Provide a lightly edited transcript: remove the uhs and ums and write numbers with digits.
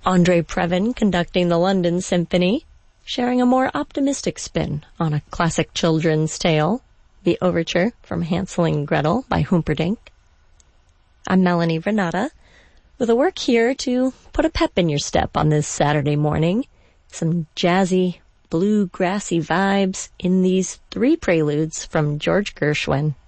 Andre Previn conducting the London Symphony, sharing a more optimistic spin on a classic children's tale, the overture from Hansel and Gretel by Humperdinck. I'm Melanie Renata, with a work here to put a pep in your step on this Saturday morning. Some jazzy, bluegrassy vibes in these 3 preludes from George Gershwin.